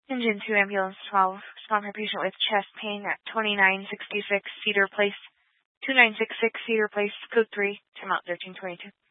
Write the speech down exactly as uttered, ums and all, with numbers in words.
Engine two, Ambulance twelve. Respond for patient with chest pain at twenty-nine sixty-six Cedar Place. two nine six six Cedar Place, code three, timeout thirteen twenty-two.